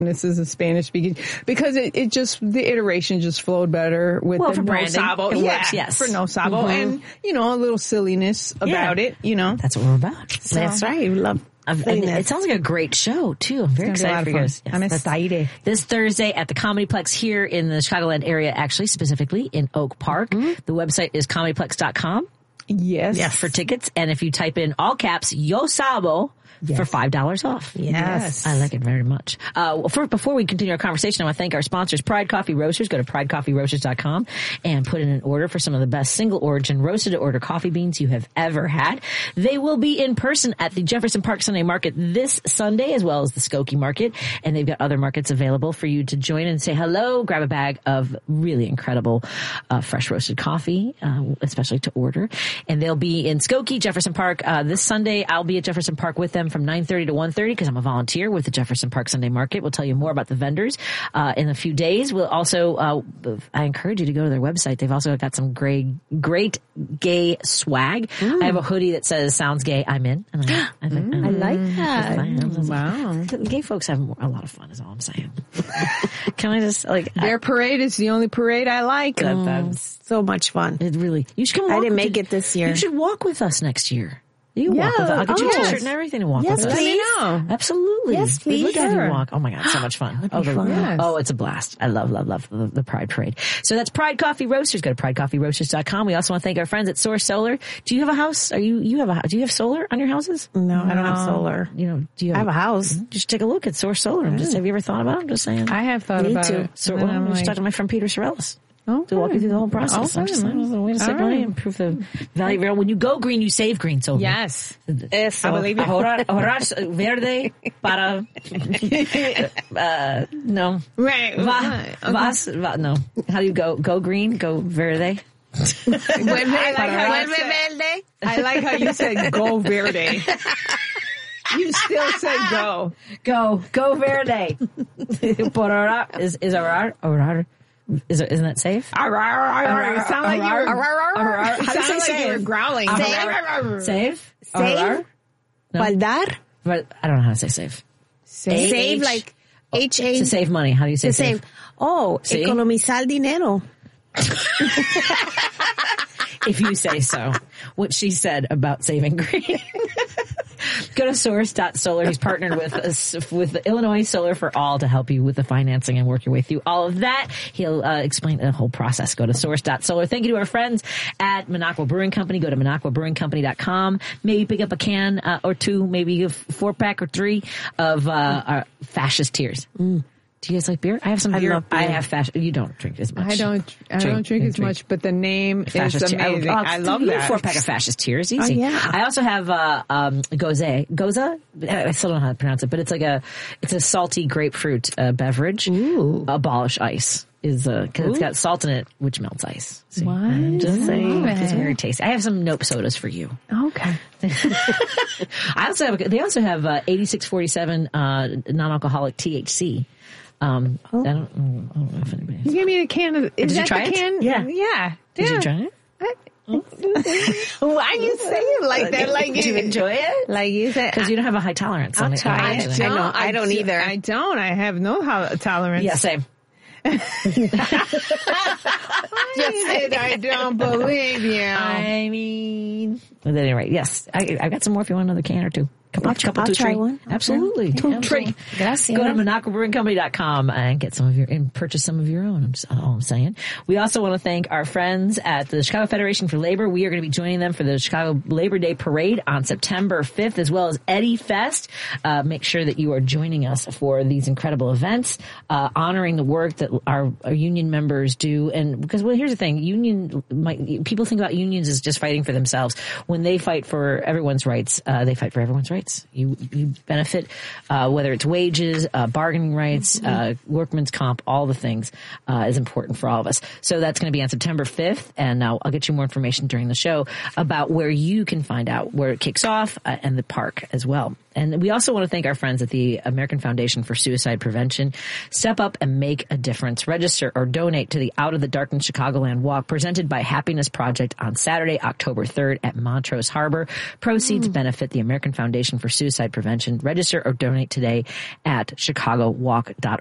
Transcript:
this is a Spanish speaking, because it just, the iteration just flowed better with the for no branding, sabo. it works, yes. For no sabo. And, a little silliness about it, That's what we're about. So, that's right. We love it sounds like a great show, too. I'm very excited for you guys. Yes, I'm excited. This Thursday at the Comedyplex here in the Chicagoland area, actually, specifically in Oak Park. The website is comedyplex.com. Yes. For tickets. And if you type in all caps, Yo Sabo, for $5 off. Yes. I like it very much. Before we continue our conversation, I want to thank our sponsors, Pride Coffee Roasters. Go to pridecoffeeroasters.com and put in an order for some of the best single origin roasted to order coffee beans you have ever had. They will be in person at the Jefferson Park Sunday Market this Sunday, as well as the Skokie Market. And they've got other markets available for you to join and say hello, grab a bag of really incredible fresh roasted coffee, especially to order. And they'll be in Skokie, Jefferson Park, this Sunday. I'll be at Jefferson Park with them from 9:30 to 1:30 because I'm a volunteer with the Jefferson Park Sunday Market. We'll tell you more about the vendors in a few days. We'll also, I encourage you to go to their website. They've also got some great gay swag. I have a hoodie that says "Sounds Gay, I'm in." And I like that. Wow. Gay folks have a lot of fun, is all I'm saying. Can I just their parade is the only parade I like. That's so much fun. It really. You should come. I didn't make it this year. You should walk with us next year. You can walk with us. I'll get you a t-shirt and everything to walk with us. Let me know. Absolutely. Yes, please. We'd love to have you walk. Oh my God, so much fun. Oh, it's a blast. I love the Pride Parade. So that's Pride Coffee Roasters. Go to pridecoffeeroasters.com. We also want to thank our friends at Source Solar. Do you have a house? Do you have solar on your houses? No, I don't have solar. Do you I have a house. Just take a look at Source Solar. Have you ever thought about it? I'm just saying. I have thought about it. So I'm just talking to my friend Peter Sorellis. To walk you through the whole process. I'm just saying, a way to save money, improve the value of your own. When you go green, you save green. So yes, eso. I believe it. Ahorrar verde para no. Right. No. How do you go? Go green. Go verde. I like how you said go verde. You still said go. Go verde. Por ahora is ahorrar. Isn't that safe? It sounded like you were growling. Save? Save? Guardar? But I don't know how to say save. Save like H-A. To save money. How do you say save? See? Economizar dinero. If you say so. What she said about saving green. Go to source.solar. He's partnered with the Illinois Solar for All to help you with the financing and work your way through all of that. He'll explain the whole process. Go to source.solar. Thank you to our friends at Minocqua Brewing Company. Go to MinocquaBrewingCompany.com. Maybe pick up a can or two, maybe a 4-pack or 3 of our Fascist Tears. Do you guys like beer? I have some beer. I have fascist. You don't drink as much. I don't drink as much, but the name is amazing. I love that. 4-pack of Fascist Tears. Easy. Oh, yeah. I also have Goza. I still don't know how to pronounce it, but it's a salty grapefruit beverage. Ooh. Abolish ice is because it's got salt in it, which melts ice. See? What? I'm just saying, it's very tasty. I have some Nope sodas for you. Okay. They also have 8647 non-alcoholic THC. I don't know if anybody has. You gave me a can of. Is Did you that try the can? it? Yeah. Did you try it? Why you say it like that? Like did you enjoy it? Like you said, Because you don't have a high tolerance. I'll try it. I don't either. I don't. I have no tolerance. Yeah, same. I don't believe you. I mean, at any rate, yes, I got some more if you want another can or two. I'll try one. Absolutely. Gracias. Go to MinocquaBrewingCompany.com and get purchase some of your own. That's all I'm saying. We also want to thank our friends at the Chicago Federation for Labor. We are going to be joining them for the Chicago Labor Day Parade on September 5th, as well as Eddie Fest. Make sure that you are joining us for these incredible events, honoring the work that our union members do. And because, well, here's the thing, people think about unions as just fighting for themselves. When they fight for everyone's rights, they fight for everyone's rights. You benefit, whether it's wages, bargaining rights, workman's comp, all the things is important for all of us. So that's going to be on September 5th, and I'll get you more information during the show about where you can find out where it kicks off and the park as well. And we also want to thank our friends at the American Foundation for Suicide Prevention. Step up and make a difference. Register or donate to the Out of the Darkness Chicagoland Walk presented by Happiness Project on Saturday, October 3rd at Montrose Harbor. Proceeds benefit the American Foundation Federation for Suicide Prevention. Register or donate today at chicagowalk.org.